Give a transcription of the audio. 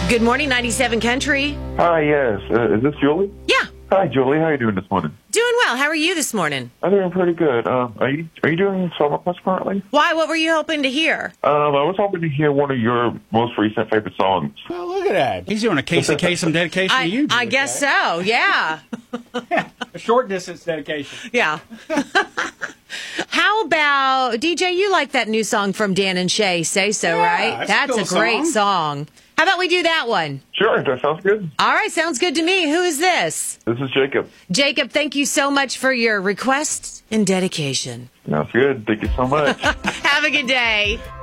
Good morning, 97 Country. Hi, yes. Is this Julie? Yeah. Hi, Julie. How are you doing this morning? Doing well. How are you this morning? I'm doing pretty good. Are you doing song requests currently? Why? What were you hoping to hear? I was hoping to hear one of your most recent favorite songs. Oh, look at that. He's doing a Casey Kasem dedication to you. I guess so, yeah. A short distance dedication. Yeah. How about, DJ, you like that new song from Dan and Shay, Say So, Yeah, right? that's a That's cool a great song. How about we do that one? Sure, that sounds good. All right, sounds good to me. Who is this? This is Jacob. Jacob, thank you so much for your request and dedication. Sounds good. Thank you so much. Have a good day.